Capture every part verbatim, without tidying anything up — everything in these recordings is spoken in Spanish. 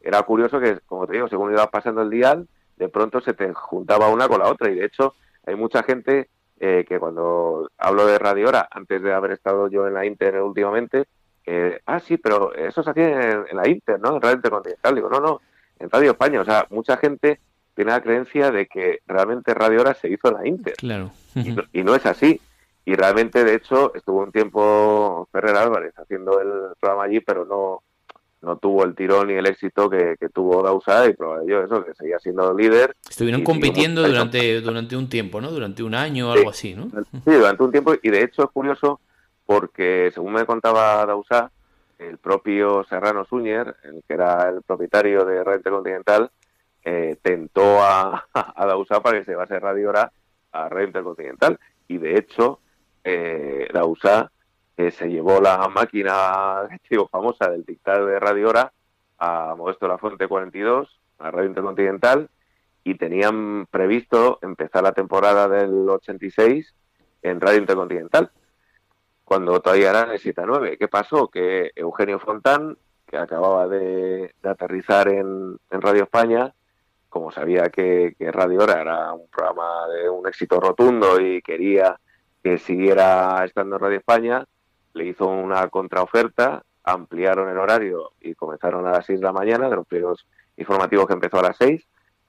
era curioso que, como te digo, según ibas pasando el dial, de pronto se te juntaba una con la otra. Y de hecho, hay mucha gente eh, que cuando hablo de Radio Hora, antes de haber estado yo en la Inter últimamente, eh, ah, sí, pero eso se hacía en, en la Inter, ¿no? En Radio Intercontinental. Digo, no, no, en Radio España. O sea, mucha gente tiene la creencia de que realmente Radio Hora se hizo en la Inter. Claro. Y no, y no es así. Y realmente, de hecho, estuvo un tiempo Ferrer Álvarez haciendo el programa allí, pero no, no tuvo el tirón ni el éxito que, que tuvo Dausá, y prueba de ello eso, que seguía siendo líder. Estuvieron compitiendo durante, durante un tiempo, ¿no? Durante un año o sí, algo así, ¿no? Sí, durante un tiempo, y de hecho es curioso porque, según me contaba Dausá, el propio Serrano Suñer, el que era el propietario de Radio Intercontinental, eh, tentó a, a Dausá para que se llevase Radio Hora a Radio Intercontinental, y de hecho eh, Dausá eh, se llevó la máquina, digo, famosa del dictado de Radio Hora a Modesto Lafuente cuarenta y dos, a Radio Intercontinental, y tenían previsto empezar la temporada del ochenta y seis en Radio Intercontinental, cuando todavía era el siete a nueve. ¿Qué pasó? Que Eugenio Fontán, que acababa de, de aterrizar en, en Radio España, como sabía que, que Radio Hora era un programa de un éxito rotundo y quería que siguiera estando en Radio España, le hizo una contraoferta, ampliaron el horario y comenzaron a las seis de la mañana, de los primeros informativos que empezó a las seis,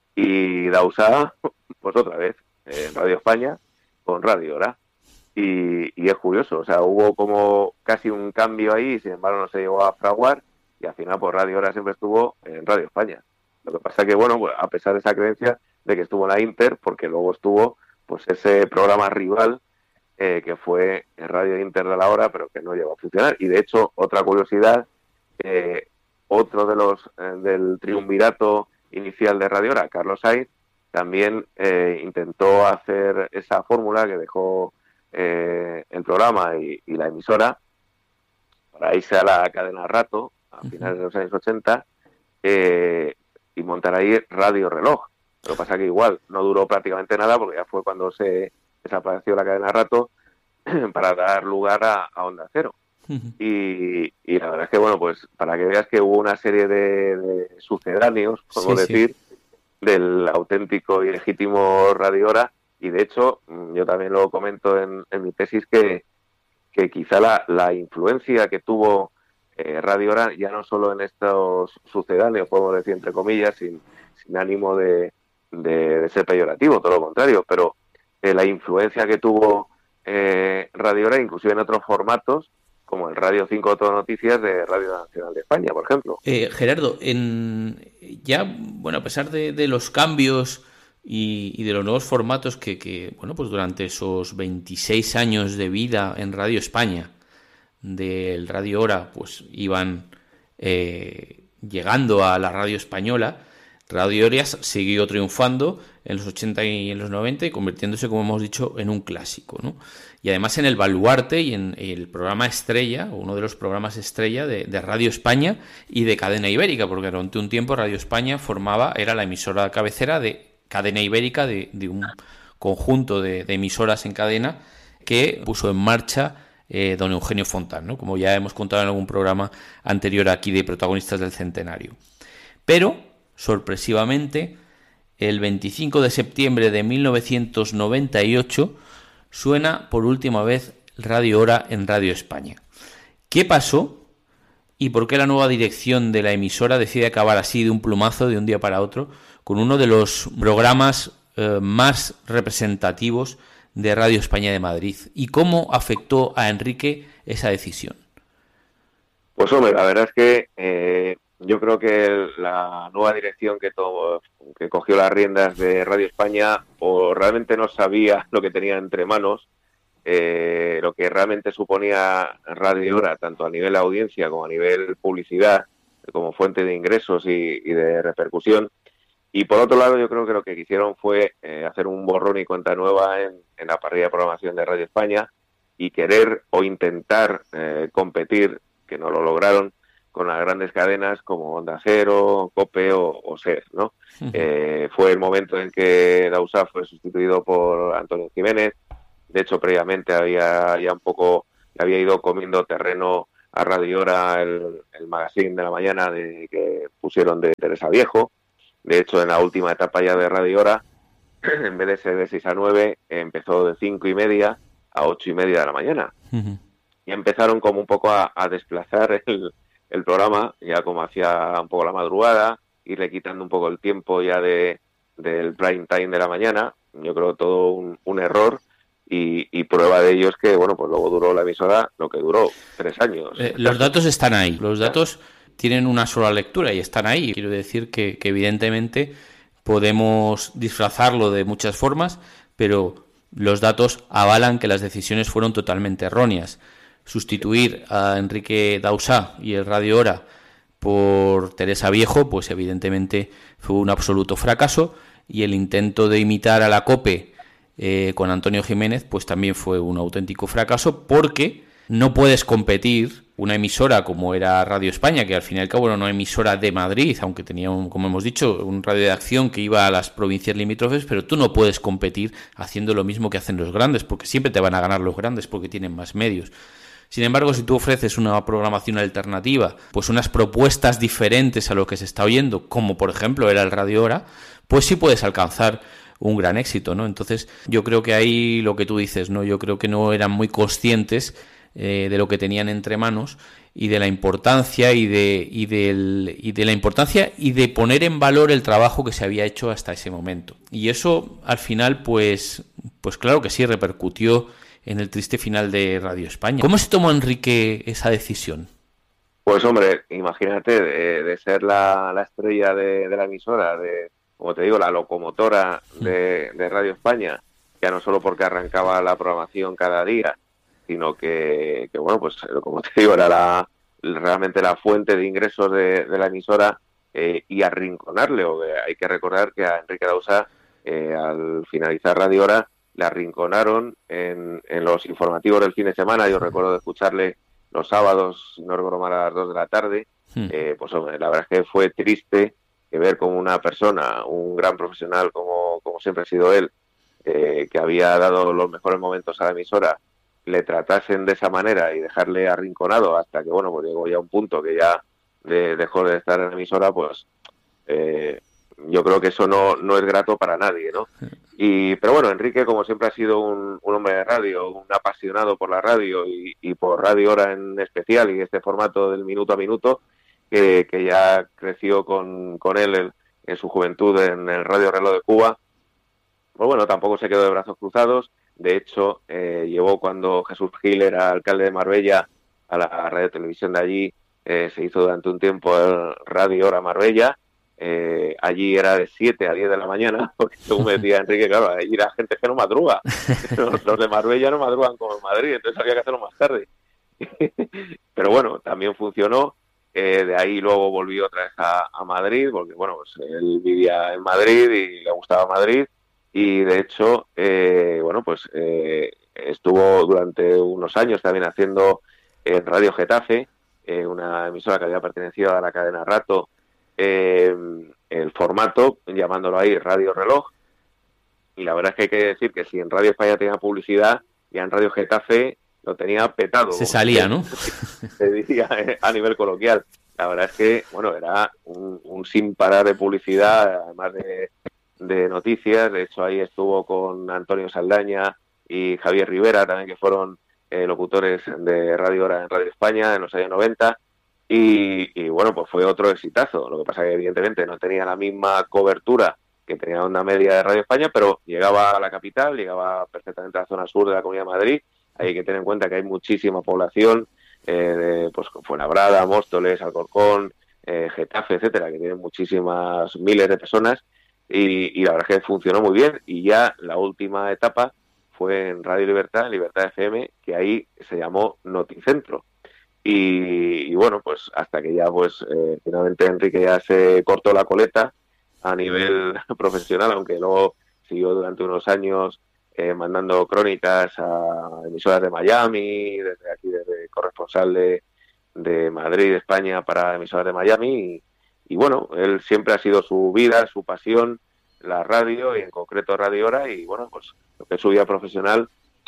y Dausá, pues otra vez, en Radio España, con Radio Hora. Y, y es curioso, o sea, hubo como casi un cambio ahí, sin embargo no se llegó a fraguar, y al final pues Radio Hora siempre estuvo en Radio España. Lo que pasa que, bueno, pues a pesar de esa creencia de que estuvo en la Inter, porque luego estuvo pues ese programa rival eh, que fue en Radio Inter de la Hora, pero que no llegó a funcionar. Y de hecho, otra curiosidad, eh, otro de los eh, del triunvirato inicial de Radio Hora, Carlos Sainz, también eh, intentó hacer esa fórmula que dejó eh, el programa y, y la emisora para irse a la cadena Rato a finales de los años ochenta eh, y montar ahí Radio Reloj. Lo que pasa que igual no duró prácticamente nada, porque ya fue cuando se desapareció la cadena Rato para dar lugar a, a Onda Cero. Y, y la verdad es que, bueno, pues para que veas que hubo una serie de, de sucedáneos, podemos sí, decir, sí. del auténtico y legítimo Radio Hora, y de hecho, yo también lo comento en, en mi tesis, que, que quizá la, la influencia que tuvo eh, Radio Hora, ya no solo en estos sucedáneos, podemos decir entre comillas, sin, sin ánimo de, de, de ser peyorativo, todo lo contrario, pero eh, la influencia que tuvo eh, Radio Hora, inclusive en otros formatos, como el Radio cinco Todo Noticias de Radio Nacional de España, por ejemplo. Eh, Gerardo, en ya, bueno, a pesar de, de los cambios y, y de los nuevos formatos que, que, bueno, pues durante esos veintiséis años de vida en Radio España, del Radio Hora, pues iban eh, llegando a la radio española, Radio Hora siguió triunfando en los ochenta y en los noventa y convirtiéndose, como hemos dicho, en un clásico, ¿no? Y además en el baluarte y en el programa estrella, uno de los programas estrella de, de Radio España y de Cadena Ibérica, porque durante un tiempo Radio España formaba, era la emisora cabecera de Cadena Ibérica, de, de un conjunto de, de emisoras en cadena que puso en marcha eh, don Eugenio Fontán, ¿no? Como ya hemos contado en algún programa anterior aquí de Protagonistas del Centenario. Pero, sorpresivamente, el veinticinco de septiembre de mil novecientos noventa y ocho suena por última vez Radio Hora en Radio España. ¿Qué pasó y por qué la nueva dirección de la emisora decide acabar así de un plumazo, de un día para otro, con uno de los programas eh, más representativos de Radio España de Madrid? ¿Y cómo afectó a Enrique esa decisión? Pues hombre, la verdad es que eh, yo creo que la nueva dirección que, todo, que cogió las riendas de Radio España o realmente no sabía lo que tenía entre manos, eh, lo que realmente suponía Radio Hora, tanto a nivel de audiencia como a nivel publicidad, como fuente de ingresos y, y de repercusión. Y por otro lado, yo creo que lo que quisieron fue eh, hacer un borrón y cuenta nueva en, en la parrilla de programación de Radio España y querer o intentar eh, competir, que no lo lograron, con las grandes cadenas como Onda Cero, COPE o, o SER, ¿no? Uh-huh. Eh, fue el momento en que Dausá fue sustituido por Antonio Jiménez. De hecho, previamente había ya un poco, había ido comiendo terreno a Radio Hora el, el magazine de la mañana de, que pusieron de Teresa Viejo. De hecho, en la última etapa ya de Radio Hora, en vez de ser de seis a nueve, empezó de cinco y media a ocho y media de la mañana. Uh-huh. Y empezaron como un poco a, a desplazar el, el programa, ya como hacía un poco la madrugada, irle quitando un poco el tiempo ya de del prime time de la mañana. Yo creo todo un, un error. Y, y prueba de ello es que, bueno, pues luego duró la emisora lo que duró, tres años. Eh, los datos están ahí, los datos tienen una sola lectura y están ahí. Quiero decir que, que evidentemente podemos disfrazarlo de muchas formas, pero los datos avalan que las decisiones fueron totalmente erróneas. Sustituir a Enrique Dausà y el Radio Hora por Teresa Viejo, pues evidentemente fue un absoluto fracaso, y el intento de imitar a la COPE Eh, con Antonio Jiménez, pues también fue un auténtico fracaso, porque no puedes competir una emisora como era Radio España, que al fin y al cabo era una emisora de Madrid, aunque tenía, un, como hemos dicho, un radio de acción que iba a las provincias limítrofes, pero tú no puedes competir haciendo lo mismo que hacen los grandes, porque siempre te van a ganar los grandes porque tienen más medios. Sin embargo, si tú ofreces una programación alternativa, pues unas propuestas diferentes a lo que se está oyendo, como por ejemplo era el Radio Hora, pues sí puedes alcanzar un gran éxito, ¿no? Entonces, yo creo que ahí lo que tú dices, ¿no? Yo creo que no eran muy conscientes eh, de lo que tenían entre manos y de la importancia y de y del y de la importancia y de poner en valor el trabajo que se había hecho hasta ese momento. Y eso al final, pues, pues claro que sí repercutió en el triste final de Radio España. ¿Cómo se tomó Enrique esa decisión? Pues hombre, imagínate de, de ser la, la estrella de, de la emisora, de como te digo, la locomotora de, de Radio España, ya no solo porque arrancaba la programación cada día, sino que, que bueno, pues como te digo, era la, realmente la fuente de ingresos de, de la emisora, eh, y arrinconarle. O que hay que recordar que a Enrique Dausà, eh, al finalizar Radio Hora, le arrinconaron en, en los informativos del fin de semana. Yo recuerdo de escucharle los sábados, no recuerdo mal, a las dos de la tarde. Eh, pues hombre, la verdad es que fue triste que ver como una persona, un gran profesional como, como siempre ha sido él, eh, que había dado los mejores momentos a la emisora, le tratasen de esa manera y dejarle arrinconado hasta que, bueno, pues llegó ya un punto que ya de, dejó de estar en la emisora. Pues eh, yo creo que eso no, no es grato para nadie, ¿no? Y, pero bueno, Enrique, como siempre, ha sido un, un hombre de radio, un apasionado por la radio y, y por Radio Hora en especial, y este formato del minuto a minuto, Que, que ya creció con, con él en, en su juventud en el Radio Reloj de Cuba. Pues bueno, tampoco se quedó de brazos cruzados. De hecho, eh, llevó cuando Jesús Gil era alcalde de Marbella a la radio televisión de allí. Eh, se hizo durante un tiempo el Radio Hora Marbella. Eh, allí era de siete a diez de la mañana, porque según me decía Enrique, claro, allí la gente que no madruga. Los, los de Marbella no madrugan como en Madrid, entonces había que hacerlo más tarde. Pero bueno, también funcionó. Eh, de ahí luego volvió otra vez a, a Madrid, porque bueno, pues él vivía en Madrid y le gustaba Madrid, y de hecho, eh, bueno, pues eh, estuvo durante unos años también haciendo en Radio Getafe, eh, una emisora que había pertenecido a la cadena Rato, eh, el formato, llamándolo ahí Radio Reloj, y la verdad es que hay que decir que si en Radio España tenía publicidad, ya en Radio Getafe lo tenía petado. Se salía, ¿no? Se diría a nivel coloquial. La verdad es que, bueno, era un, un sin parar de publicidad, además de, de noticias. De hecho, ahí estuvo con Antonio Saldaña y Javier Rivera, también, que fueron eh, locutores de Radio Hora en Radio España en los años noventa. Y, y bueno, pues fue otro exitazo. Lo que pasa es que evidentemente no tenía la misma cobertura que tenía Onda Media de Radio España, pero llegaba a la capital, llegaba perfectamente a la zona sur de la Comunidad de Madrid. Hay que tener en cuenta que hay muchísima población, eh, de, pues Fuenlabrada, Móstoles, Alcorcón, eh, Getafe, etcétera, que tienen muchísimas miles de personas, y, y la verdad es que funcionó muy bien. Y ya la última etapa fue en Radio Libertad, Libertad F M, que ahí se llamó Noticentro. Y, y bueno, pues hasta que ya pues eh, finalmente Enrique ya se cortó la coleta a nivel profesional, aunque luego siguió durante unos años Eh, mandando crónicas a emisoras de Miami, desde aquí, desde corresponsal de, de Madrid, España, para emisoras de Miami. Y, y bueno, él siempre ha sido su vida, su pasión, la radio, y en concreto Radio Hora. Y bueno, pues lo que es su vida profesional,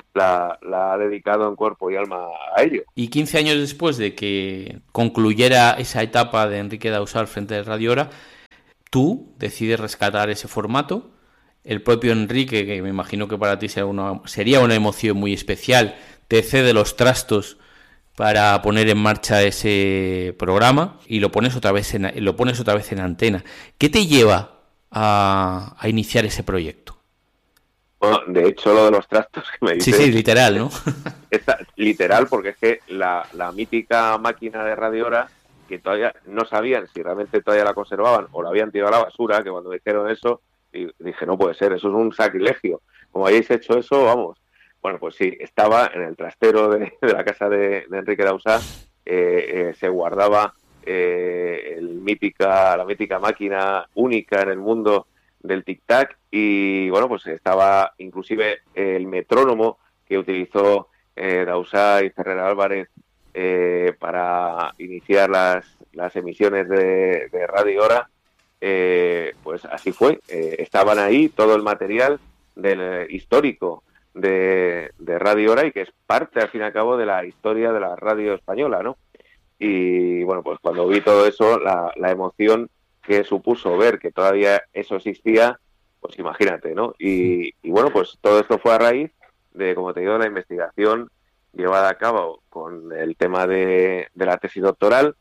la, la ha dedicado en cuerpo y alma a ello. Y quince años después de que concluyera esa etapa de Enrique Dausà al frente de Radio Hora, tú decides rescatar ese formato. El propio Enrique, que me imagino que para ti sería una, sería una emoción muy especial, te cede los trastos para poner en marcha ese programa y lo pones otra vez en, lo pones otra vez en antena. ¿Qué te lleva a, a iniciar ese proyecto? Bueno, de hecho, lo de los trastos que me dices... Sí, sí, literal, ¿no? Es, es literal, porque es que la, la mítica máquina de Radio Hora, que todavía no sabían si realmente todavía la conservaban o la habían tirado a la basura, que cuando me dijeron eso, dije, no puede ser, eso es un sacrilegio. Como hayáis hecho eso, vamos. Bueno, pues sí, estaba en el trastero de, de la casa de, de Enrique Dausà, eh, eh, se guardaba eh, el mítica, la mítica máquina única en el mundo del tic-tac, y bueno, pues estaba inclusive el metrónomo que utilizó eh, Dausà y Ferrer Álvarez eh, para iniciar las, las emisiones de, de Radio Hora. Eh, pues así fue, eh, estaban ahí todo el material del eh, histórico de, de Radio Hora, y que es parte al fin y al cabo de la historia de la radio española, ¿no? Y bueno, pues cuando vi todo eso, la, la emoción que supuso ver que todavía eso existía, pues imagínate, ¿no? Y, y bueno, pues todo esto fue a raíz de, como te digo, la investigación llevada a cabo con el tema de, de la tesis doctoral.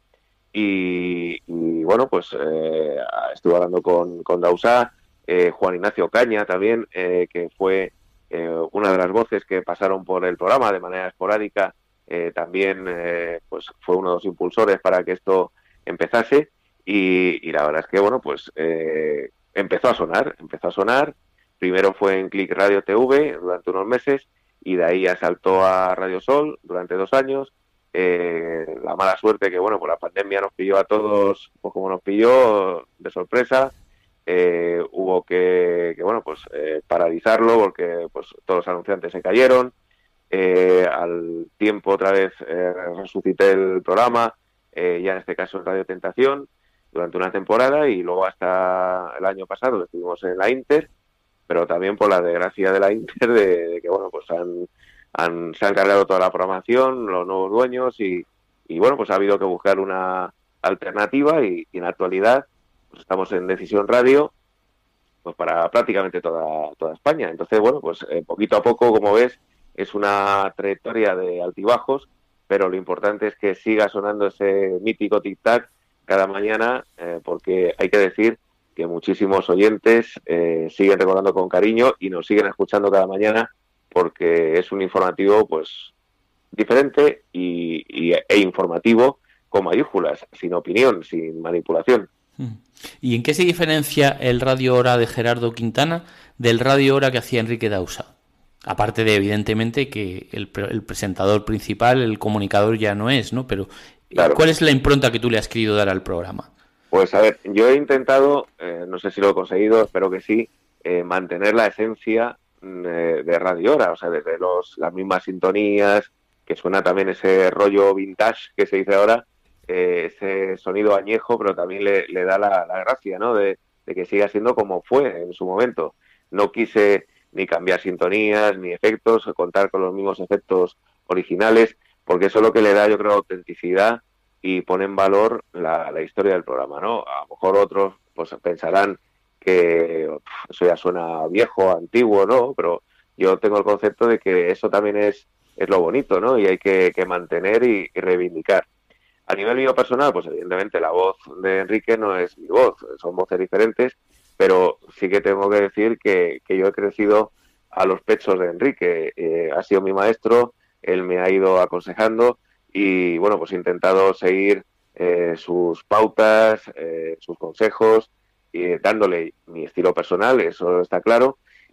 Y, y bueno, pues eh, estuve hablando con, con Dausà, eh, Juan Ignacio Caña también, eh, que fue eh, una de las voces que pasaron por el programa de manera esporádica, eh, también eh, pues fue uno de los impulsores para que esto empezase. Y, y la verdad es que, bueno, pues eh, empezó a sonar, empezó a sonar. Primero fue en Click Radio T V durante unos meses, y de ahí ya saltó a Radio Sol durante dos años. Eh, la mala suerte que, bueno, pues la pandemia nos pilló a todos, pues como nos pilló, de sorpresa. Eh, hubo que, que, bueno, pues eh, paralizarlo, porque pues todos los anunciantes se cayeron. Eh, al tiempo otra vez eh, resucité el programa, eh, ya en este caso en Radio Tentación, durante una temporada, y luego hasta el año pasado estuvimos en la Inter, pero también por la desgracia de la Inter de, de que, bueno, pues han, han, se han cargado toda la programación, los nuevos dueños, y, y bueno, pues ha habido que buscar una alternativa, y, y en la actualidad pues estamos en Decisión Radio, pues para prácticamente toda, toda España. Entonces, bueno, pues eh, poquito a poco, como ves, es una trayectoria de altibajos, pero lo importante es que siga sonando ese mítico tic-tac cada mañana, eh, porque hay que decir que muchísimos oyentes eh, siguen recordando con cariño y nos siguen escuchando cada mañana, porque es un informativo pues diferente y, y, e informativo con mayúsculas, sin opinión, sin manipulación. ¿Y en qué se diferencia el Radio Hora de Gerardo Quintana del Radio Hora que hacía Enrique Dausà? Aparte de, evidentemente, que el, el presentador principal, el comunicador ya no es, ¿no? Pero claro, ¿cuál es la impronta que tú le has querido dar al programa? Pues a ver, yo he intentado, eh, no sé si lo he conseguido, espero que sí, eh, mantener la esencia eh, de Radio Hora, o sea, desde los, las mismas sintonías, que suena también ese rollo vintage que se dice ahora, eh, ese sonido añejo, pero también le, le da la, la gracia, ¿no? De, de que siga siendo como fue en su momento. No quise ni cambiar sintonías, ni efectos, contar con los mismos efectos originales, porque eso es lo que le da, yo creo, autenticidad y pone en valor la, la historia del programa, ¿no? A lo mejor otros pues pensarán que pff, eso ya suena viejo, antiguo, ¿no? Pero yo tengo el concepto de que eso también es, es lo bonito, ¿no? Y hay que, que mantener y, y reivindicar. A nivel mío personal, pues evidentemente la voz de Enrique no es mi voz, son voces diferentes, pero sí que tengo que decir que, que yo he crecido a los pechos de Enrique. Eh, ha sido mi maestro, él me ha ido aconsejando, y bueno, pues he intentado seguir eh, sus pautas, eh, sus consejos, y dándole mi estilo personal, eso está claro.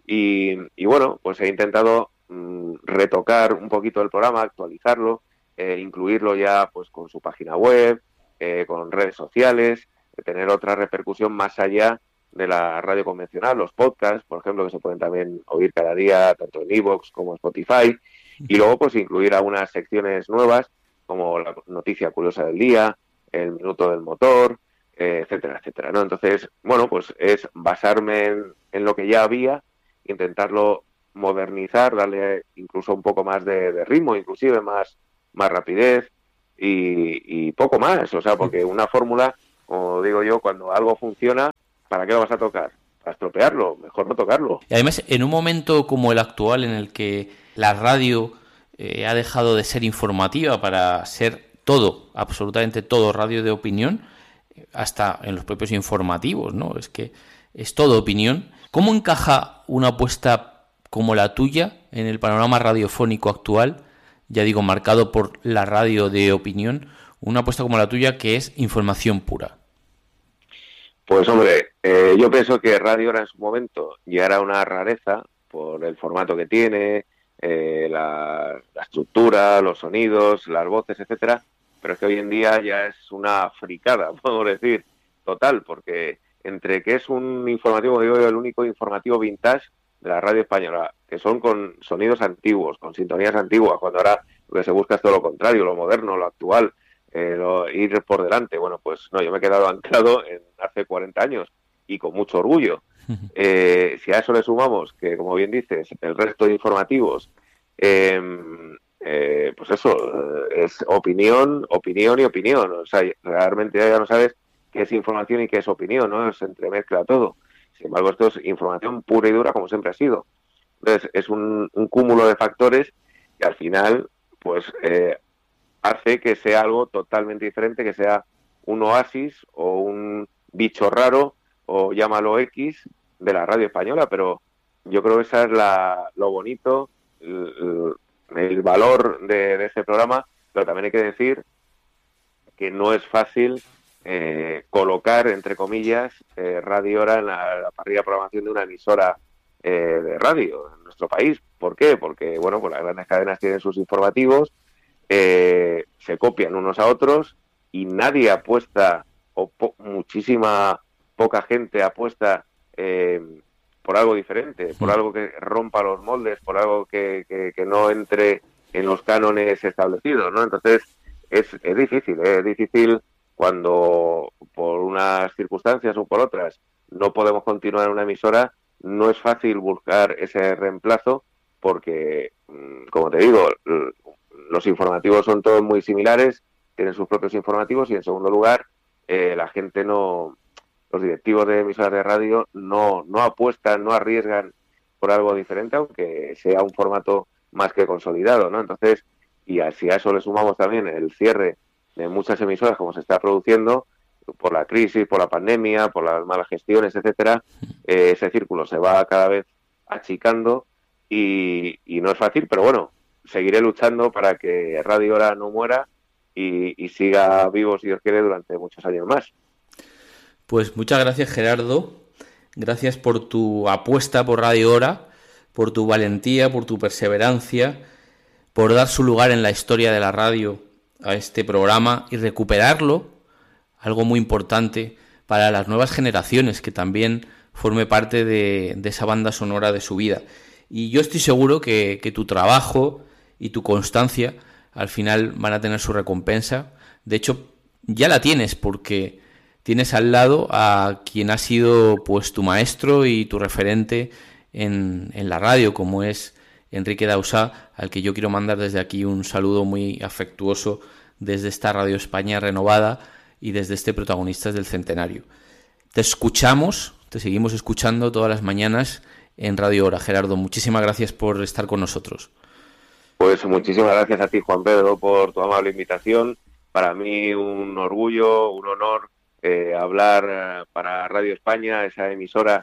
Y, y bueno, pues he intentado mmm, retocar un poquito el programa, actualizarlo, eh, incluirlo ya pues con su página web, eh, con redes sociales, de tener otra repercusión más allá de la radio convencional, los podcasts, por ejemplo, que se pueden también oír cada día, tanto en iVoox como en Spotify, y luego pues incluir algunas secciones nuevas, como la noticia curiosa del día, el minuto del motor, eh, etcétera, etcétera, ¿no? Entonces, bueno, pues es basarme en, en lo que ya había, intentarlo modernizar, darle incluso un poco más de, de ritmo, inclusive más, más rapidez y, y poco más. O sea, porque una fórmula, como digo yo, cuando algo funciona, ¿para qué lo vas a tocar? Para estropearlo, mejor no tocarlo. Y además, en un momento como el actual, en el que la radio eh, ha dejado de ser informativa para ser todo, absolutamente todo, radio de opinión, hasta en los propios informativos, ¿no? Es que es todo opinión. ¿Cómo encaja una apuesta como la tuya en el panorama radiofónico actual, ya digo, marcado por la radio de opinión, una apuesta como la tuya que es información pura? Pues hombre, eh, yo pienso que Radio Hora en su momento ya era una rareza por el formato que tiene, eh, la, la estructura, los sonidos, las voces, etcétera, pero es que hoy en día ya es una fricada, podemos decir, total, porque entre que es un informativo, digo yo, el único informativo vintage de la radio española, que son con sonidos antiguos, con sintonías antiguas, cuando ahora lo que se busca es todo lo contrario, lo moderno, lo actual, eh, lo, ir por delante. Bueno, pues no, yo me he quedado anclado en hace cuarenta años y con mucho orgullo. Eh, si a eso le sumamos que, como bien dices, el resto de informativos, eh, eh, pues eso, eh, es opinión, opinión y opinión. O sea, realmente ya no sabes qué es información y qué es opinión, ¿no? Se entremezcla todo. Sin embargo, esto es información pura y dura, como siempre ha sido. Entonces, es un, un cúmulo de factores que al final, pues, eh, hace que sea algo totalmente diferente, que sea un oasis o un bicho raro, o llámalo X, de la radio española, pero yo creo que esa es la, lo bonito, el, el valor de, de ese programa, pero también hay que decir que no es fácil eh, colocar, entre comillas, eh, Radio Hora en la, la parrilla de programación de una emisora eh, de radio en nuestro país. ¿Por qué? Porque, bueno, pues las grandes cadenas tienen sus informativos, eh, se copian unos a otros y nadie apuesta, o po- muchísima poca gente apuesta eh, por algo diferente, por algo que rompa los moldes, por algo que, que, que no entre en los cánones establecidos, ¿no? Entonces es, es difícil, ¿eh? Es difícil cuando por unas circunstancias o por otras no podemos continuar en una emisora, no es fácil buscar ese reemplazo porque, como te digo, los informativos son todos muy similares, tienen sus propios informativos y, en segundo lugar, eh, la gente no, los directivos de emisoras de radio no, no apuestan, no arriesgan por algo diferente, aunque sea un formato más que consolidado, ¿no? Entonces, y si a eso le sumamos también el cierre de muchas emisoras como se está produciendo, por la crisis, por la pandemia, por las malas gestiones, etcétera, eh, ese círculo se va cada vez achicando y, y no es fácil, pero bueno, seguiré luchando para que Radio Hora no muera y, y siga vivo, si Dios quiere, durante muchos años más. Pues muchas gracias, Gerardo. Gracias por tu apuesta por Radio Hora, por tu valentía, por tu perseverancia, por dar su lugar en la historia de la radio a este programa y recuperarlo, algo muy importante para las nuevas generaciones, que también forme parte de, de esa banda sonora de su vida. Y yo estoy seguro que, que tu trabajo y tu constancia al final van a tener su recompensa. De hecho, ya la tienes, porque tienes al lado a quien ha sido pues tu maestro y tu referente en, en la radio, como es Enrique Dausà, al que yo quiero mandar desde aquí un saludo muy afectuoso desde esta Radio España renovada y desde este Protagonistas del Centenario. Te escuchamos, te seguimos escuchando todas las mañanas en Radio Hora. Gerardo, muchísimas gracias por estar con nosotros. Pues muchísimas gracias a ti, Juan Pedro, por tu amable invitación. Para mí un orgullo, un honor eh, hablar eh, para Radio España, esa emisora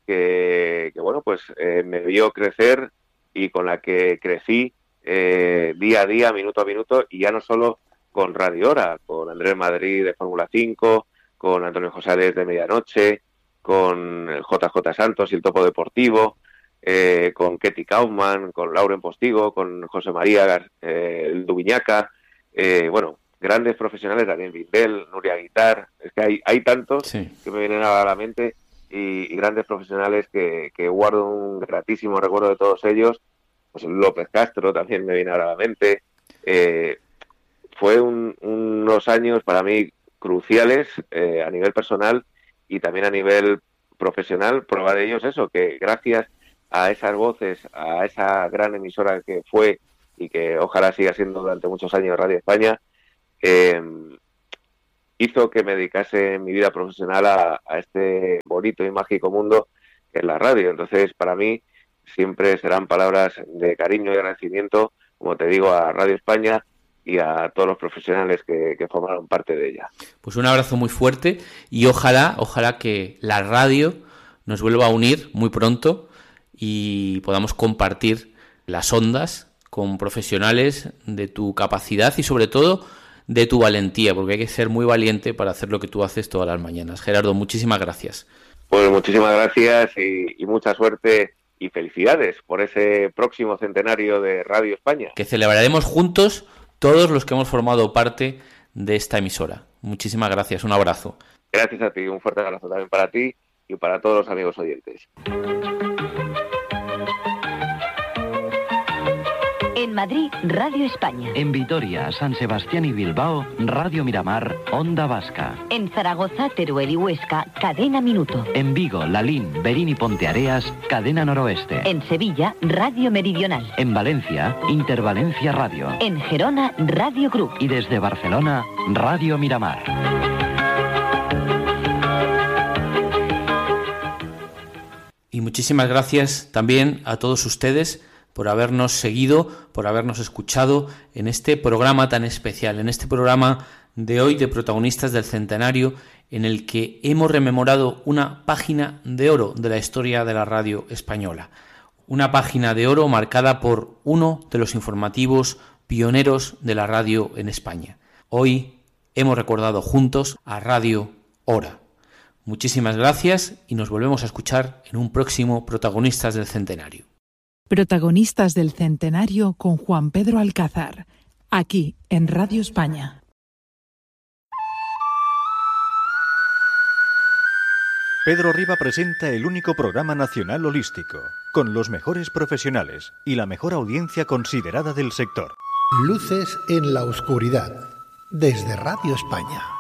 que, que bueno, pues eh, me vio crecer y con la que crecí eh, día a día, minuto a minuto, y ya no solo con Radio Hora, con Andrés Madrid de Fórmula cinco, con Antonio Josales de Medianoche, con el J J Santos y el Topo Deportivo, eh, con Ketty Kaufman, con Lauren Postigo, con José María eh, el Dubiñaca, eh, bueno, grandes profesionales, Daniel Vindel, Nuria Guitar, es que hay, hay tantos sí. que me vienen a la mente y, y grandes profesionales que, que guardo un gratísimo recuerdo de todos ellos. Pues López Castro también me viene a la mente. Eh, fue un, unos años para mí cruciales eh, a nivel personal y también a nivel profesional. Prueba de ello es eso, que gracias a esas voces, a esa gran emisora que fue y que ojalá siga siendo durante muchos años Radio España, eh, hizo que me dedicase mi vida profesional a, a este bonito y mágico mundo que es la radio. Entonces, para mí, siempre serán palabras de cariño y agradecimiento, como te digo, a Radio España y a todos los profesionales que, que formaron parte de ella. Pues un abrazo muy fuerte y ojalá, ojalá que la radio nos vuelva a unir muy pronto y podamos compartir las ondas con profesionales de tu capacidad y sobre todo de tu valentía, porque hay que ser muy valiente para hacer lo que tú haces todas las mañanas. Gerardo, muchísimas gracias. Pues muchísimas gracias y, y mucha suerte y felicidades por ese próximo centenario de Radio España. Que celebraremos juntos todos los que hemos formado parte de esta emisora. Muchísimas gracias, un abrazo. Gracias a ti, un fuerte abrazo también para ti y para todos los amigos oyentes. En Madrid, Radio España. En Vitoria, San Sebastián y Bilbao, Radio Miramar, Onda Vasca. En Zaragoza, Teruel y Huesca, Cadena Minuto. En Vigo, Lalín, Berín y Ponteareas, Cadena Noroeste. En Sevilla, Radio Meridional. En Valencia, Intervalencia Radio. En Gerona, Radio Group. Y desde Barcelona, Radio Miramar. Y muchísimas gracias también a todos ustedes por habernos seguido, por habernos escuchado en este programa tan especial, en este programa de hoy de Protagonistas del Centenario, en el que hemos rememorado una página de oro de la historia de la radio española. Una página de oro marcada por uno de los informativos pioneros de la radio en España. Hoy hemos recordado juntos a Radio Hora. Muchísimas gracias y nos volvemos a escuchar en un próximo Protagonistas del Centenario. Protagonistas del Centenario con Juan Pedro Alcázar, aquí en Radio España. Pedro Riba presenta el único programa nacional holístico, con los mejores profesionales y la mejor audiencia considerada del sector. Luces en la oscuridad, desde Radio España.